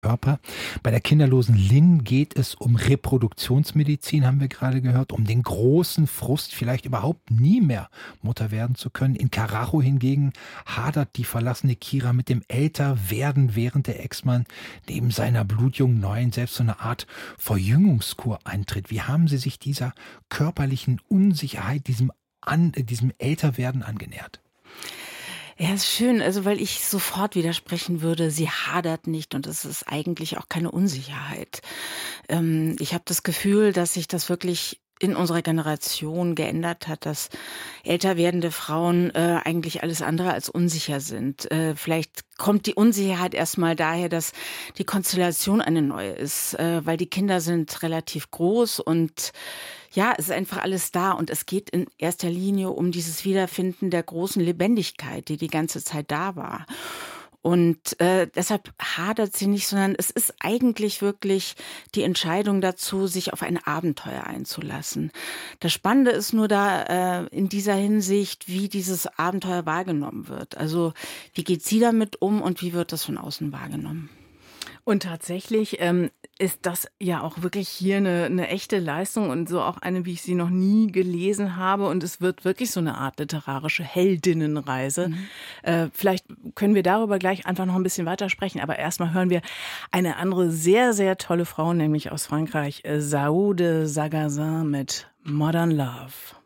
Körper. Bei der kinderlosen Lynn geht es um Reproduktionsmedizin, haben wir gerade gehört, um den großen Frust, vielleicht überhaupt nie mehr Mutter werden zu können. In Karacho hingegen hadert die verlassene Kira mit dem Älterwerden, während der Ex-Mann neben seiner blutjungen Neuen selbst so eine Art Verjüngungskur eintritt. Wie haben Sie sich dieser körperlichen Unsicherheit, diesem Älterwerden angenähert? Ja, ist schön, also weil ich sofort widersprechen würde, sie hadert nicht und es ist eigentlich auch keine Unsicherheit. Ich habe das Gefühl, dass sich das wirklich in unserer Generation geändert hat, dass älter werdende Frauen eigentlich alles andere als unsicher sind. Vielleicht kommt die Unsicherheit erstmal daher, dass die Konstellation eine neue ist, weil die Kinder sind relativ groß und ja, es ist einfach alles da und es geht in erster Linie um dieses Wiederfinden der großen Lebendigkeit, die die ganze Zeit da war. Und deshalb hadert sie nicht, sondern es ist eigentlich wirklich die Entscheidung dazu, sich auf ein Abenteuer einzulassen. Das Spannende ist nur da in dieser Hinsicht, wie dieses Abenteuer wahrgenommen wird. Also wie geht sie damit um und wie wird das von außen wahrgenommen? Und tatsächlich ist das ja auch wirklich hier eine echte Leistung und so auch eine, wie ich sie noch nie gelesen habe. Und es wird wirklich so eine Art literarische Heldinnenreise. Vielleicht können wir darüber gleich einfach noch ein bisschen weiter sprechen. Aber erstmal hören wir eine andere sehr, sehr tolle Frau, nämlich aus Frankreich, Saoude Sagazin mit Modern Love.